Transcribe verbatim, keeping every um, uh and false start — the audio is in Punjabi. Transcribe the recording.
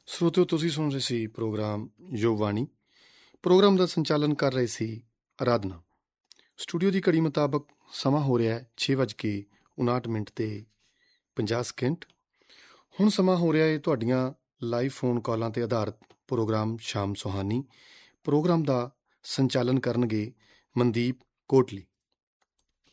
ਸਰੋਤਿਓ, ਤੁਸੀਂ ਸੁਣ ਰਹੇ ਸੀ ਪ੍ਰੋਗਰਾਮ ਯੁਵਵਾਣੀ। ਪ੍ਰੋਗਰਾਮ ਦਾ ਸੰਚਾਲਨ ਕਰ ਰਹੇ ਸੀ ਅਰਾਧਨਾ। ਸਟੂਡੀਓ ਦੀ ਘੜੀ ਮੁਤਾਬਕ ਸਮਾਂ ਹੋ ਰਿਹਾ ਹੈ ਛੇ ਵੱਜ ਕੇ ਉਣਾਹਠ ਮਿੰਟ ਅਤੇ ਪੰਜਾਹ ਸਕਿੰਟ। ਹੁਣ ਸਮਾਂ ਹੋ ਰਿਹਾ ਹੈ ਤੁਹਾਡੀਆਂ ਲਾਈਵ ਫੋਨ ਕਾਲਾਂ 'ਤੇ ਆਧਾਰਿਤ ਪ੍ਰੋਗਰਾਮ ਸ਼ਾਮ ਸੁਹਾਨੀ। ਪ੍ਰੋਗਰਾਮ ਦਾ ਸੰਚਾਲਨ ਕਰਨਗੇ ਮਨਦੀਪ ਕੋਟਲੀ।